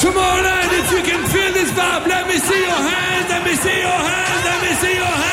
Tomorrow night, if you can feel this vibe, let me see your hands, let me see your hands, let me see your hands.